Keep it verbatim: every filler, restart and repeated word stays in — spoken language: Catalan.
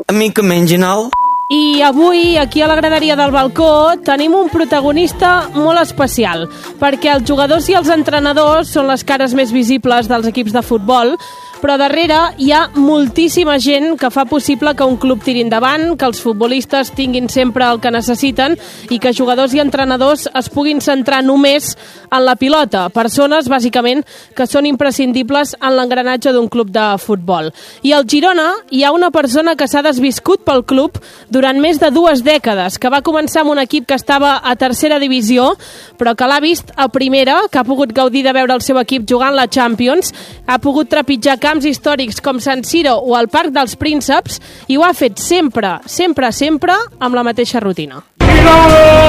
Amic que mengin el... I avui, aquí a la graderia del balcó, tenim un protagonista molt especial, perquè els jugadors i els entrenadors són les cares més visibles dels equips de futbol, però darrere hi ha moltíssima gent que fa possible que un club tiri endavant, que els futbolistes tinguin sempre el que necessiten i que jugadors i entrenadors es puguin centrar només en la pilota. Persones, bàsicament, que són imprescindibles en l'engranatge d'un club de futbol. I al Girona hi ha una persona que s'ha desviscut pel club durant més de dues dècades, que va començar amb un equip que estava a tercera divisió, però que l'ha vist a primera, que ha pogut gaudir de veure el seu equip jugant la Champions, ha pogut trepitjar camps històrics com San Siro o el Parc dels Prínceps, i ho ha fet sempre, sempre, sempre amb la mateixa rutina.